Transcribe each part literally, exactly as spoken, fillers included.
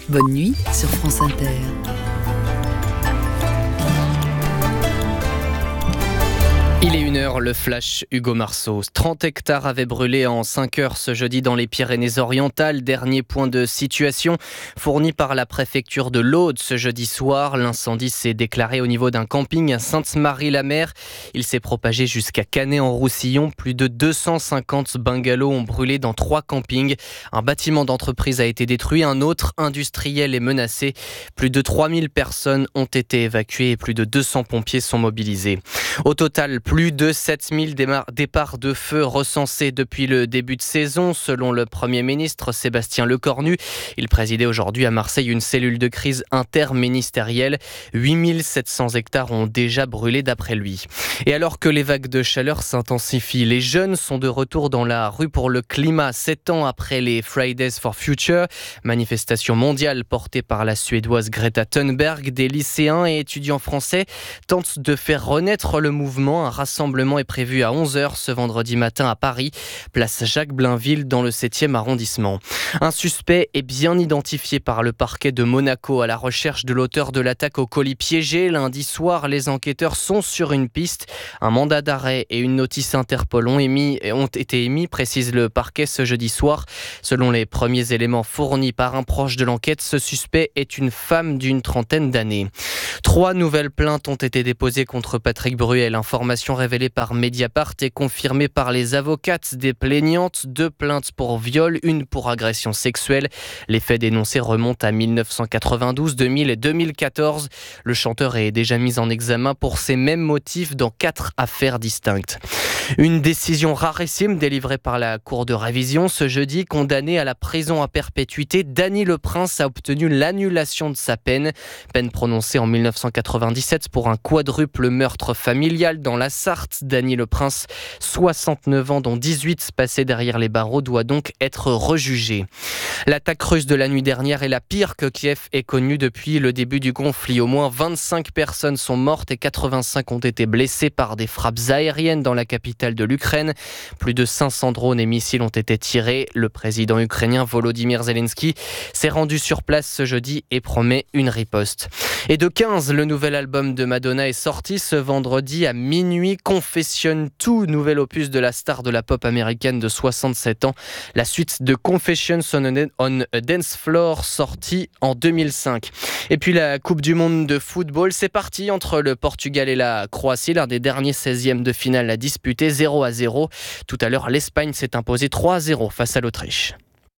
Bonne nuit sur France Inter. Il est une heure, le flash Hugo Marceau. trente hectares avaient brûlé en cinq heures ce jeudi dans les Pyrénées-Orientales. Dernier point de situation fourni par la préfecture de l'Aude ce jeudi soir. L'incendie s'est déclaré au niveau d'un camping à Sainte-Marie-la-Mer. Il s'est propagé jusqu'à Canet-en-Roussillon. Plus de deux cent cinquante bungalows ont brûlé dans trois campings. Un bâtiment d'entreprise a été détruit. Un autre industriel est menacé. Plus de trois mille personnes ont été évacuées et plus de deux cents pompiers sont mobilisés. Au total, plus de sept mille départs de feu recensés depuis le début de saison, selon le Premier ministre Sébastien Lecornu. Il présidait aujourd'hui à Marseille une cellule de crise interministérielle. huit mille sept cents hectares ont déjà brûlé d'après lui. Et alors que les vagues de chaleur s'intensifient, les jeunes sont de retour dans la rue pour le climat. Sept ans après les Fridays for Future, manifestation mondiale portée par la Suédoise Greta Thunberg, des lycéens et étudiants français tentent de faire renaître le mouvement. Un rassemblement est prévu à onze heures ce vendredi matin à Paris, place Jacques-Blainville dans le septième arrondissement. Un suspect est bien identifié par le parquet de Monaco à la recherche de l'auteur de l'attaque au colis piégé. Lundi soir, les enquêteurs sont sur une piste. Un mandat d'arrêt et une notice Interpol ont, émis, ont été émis, précise le parquet ce jeudi soir. Selon les premiers éléments fournis par un proche de l'enquête, ce suspect est une femme d'une trentaine d'années. Trois nouvelles plaintes ont été déposées contre Patrick Bruel. Information révélée par Mediapart et confirmée par les avocates des plaignantes. Deux plaintes pour viol, une pour agression sexuelle. Les faits dénoncés remontent à mille neuf cent quatre-vingt-douze, deux mille et deux mille quatorze. Le chanteur est déjà mis en examen pour ces mêmes motifs dans quatre affaires distinctes. Une décision rarissime délivrée par la Cour de révision ce jeudi. Condamné à la prison à perpétuité, Dany Le Prince a obtenu l'annulation de sa peine. Peine prononcée en mille neuf cent quatre-vingt-dix-sept pour un quadruple meurtre familial dans la Sarthe. Dany Le Prince, soixante-neuf ans dont dix-huit passés derrière les barreaux, doit donc être rejugé. L'attaque russe de la nuit dernière est la pire que Kiev ait connue depuis le début du conflit. Au moins vingt-cinq personnes sont mortes et quatre-vingt-cinq ont été blessées par des frappes aériennes dans la capitale de l'Ukraine. Plus de cinq cents drones et missiles ont été tirés. Le président ukrainien Volodymyr Zelensky s'est rendu sur place ce jeudi et promet une riposte. Et de quinze, le nouvel album de Madonna est sorti ce vendredi à minuit. Confession deux, nouvel opus de la star de la pop américaine de soixante-sept ans. La suite de Confessions on a Dance Floor, sorti en deux mille cinq. Et puis la Coupe du Monde de football, c'est parti entre le Portugal et la Croatie. L'un des derniers seizièmes de finale à disputer, zéro à zéro. Tout à l'heure, l'Espagne s'est imposée trois à zéro face à l'Autriche.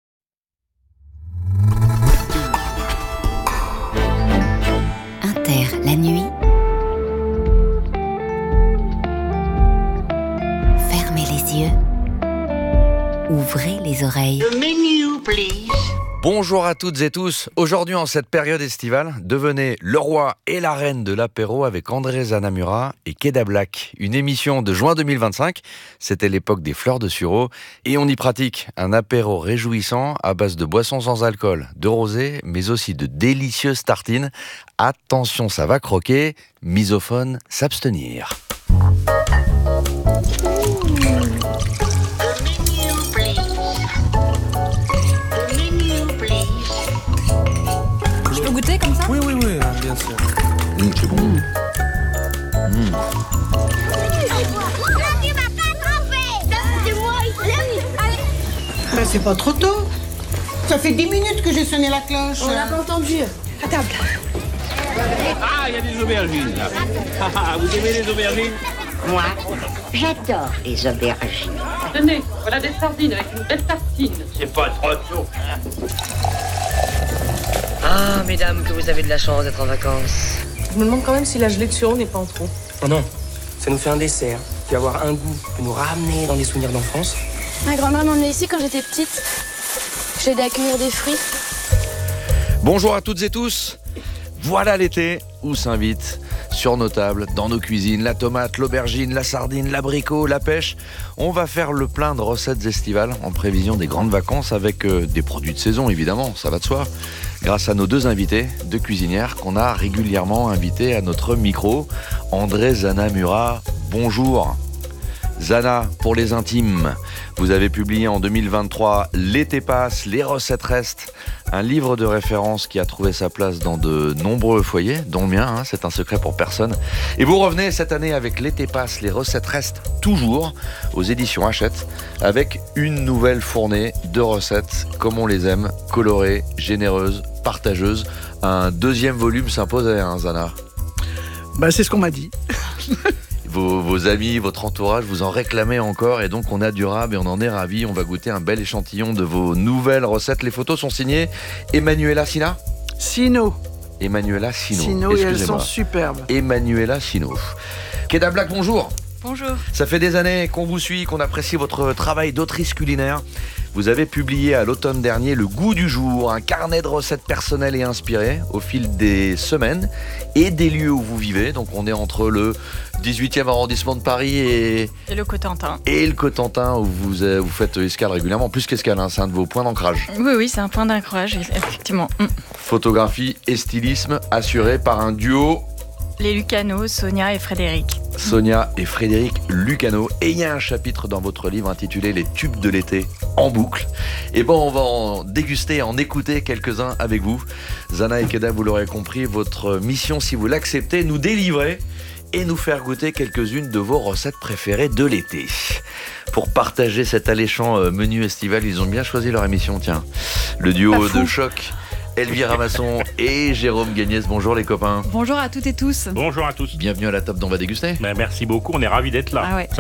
Inter, la nuit. Fermez les yeux. Ouvrez les oreilles. The menu, please. Bonjour à toutes et tous. Aujourd'hui, en cette période estivale, devenez le roi et la reine de l'apéro avec André Zanamura et Keda Black. Une émission de juin deux mille vingt-cinq. C'était l'époque des fleurs de sureau. Et on y pratique un apéro réjouissant à base de boissons sans alcool, de rosé, mais aussi de délicieuses tartines. Attention, ça va croquer. Misophone, s'abstenir. Je peux goûter comme ça ? Oui, oui, oui, bien sûr. Mmh, c'est bon. Mmh. Mmh. Tu m'as pas trompé. C'est moi, Ben, c'est pas trop tôt. Ça fait dix minutes que j'ai sonné la cloche. On l'a pas entendu. À table. Ah, il y a des aubergines là. Vous aimez les aubergines ? Moi, j'adore les aubergines. Tenez, voilà des sardines avec une belle tartine. C'est pas trop tôt. Ah, mesdames, que vous avez de la chance d'être en vacances. Je me demande quand même si la gelée de sureau n'est pas en trop. Oh non, ça nous fait un dessert qui va avoir un goût pour nous ramener dans des souvenirs d'enfance. Ma grand-mère m'emmenait ici quand j'étais petite. J'ai aidé à cueillir des fruits. Bonjour à toutes et tous. Voilà l'été où s'invite sur nos tables, dans nos cuisines, la tomate, l'aubergine, la sardine, l'abricot, la pêche. On va faire le plein de recettes estivales en prévision des grandes vacances avec euh, des produits de saison évidemment, ça va de soi. Grâce à nos deux invités, deux cuisinières qu'on a régulièrement invités à notre micro. André Zanamura, bonjour. Zana, pour les intimes, vous avez publié en deux mille vingt-trois L'été passe, les recettes restent, un livre de référence qui a trouvé sa place dans de nombreux foyers, dont le mien, hein, c'est un secret pour personne. Et vous revenez cette année avec L'été passe, les recettes restent toujours aux éditions Hachette, avec une nouvelle fournée de recettes comme on les aime, colorées, généreuses, partageuses. Un deuxième volume s'imposait, hein, Zana. Bah, c'est ce qu'on m'a dit. Vos, vos amis, votre entourage vous en réclamaient encore et donc on a du rab et on en est ravis. On va goûter un bel échantillon de vos nouvelles recettes. Les photos sont signées Emmanuela Sina Sino. Emmanuela Sino. Sino et elles sont superbes. Emmanuela Sino. Keda Black, bonjour. Bonjour. Ça fait des années qu'on vous suit, qu'on apprécie votre travail d'autrice culinaire. Vous avez publié à l'automne dernier Le goût du jour, un carnet de recettes personnelles et inspirées au fil des semaines et des lieux où vous vivez. Donc on est entre le dix-huitième arrondissement de Paris et... Et le Cotentin. Et le Cotentin où vous, vous faites escale régulièrement. Plus qu'escale, hein, c'est un de vos points d'ancrage. Oui, oui, c'est un point d'ancrage, effectivement. Mm. Photographie et stylisme assurés par un duo... Les Lucano, Sonia et Frédéric. Sonia et Frédéric Lucano. Et il y a un chapitre dans votre livre intitulé Les tubes de l'été en boucle. Et bon, on va en déguster, en écouter quelques-uns avec vous. Zana et Keda, vous l'aurez compris, votre mission, si vous l'acceptez, nous délivrer et nous faire goûter quelques-unes de vos recettes préférées de l'été. Pour partager cet alléchant menu estival, ils ont bien choisi leur émission, tiens. Le duo de choc. Elvira Masson et Jérôme Gagnès. Bonjour les copains. Bonjour à toutes et tous. Bonjour à tous. Bienvenue à la table dont on va déguster. Ben, merci beaucoup, on est ravis d'être là. Ah ouais.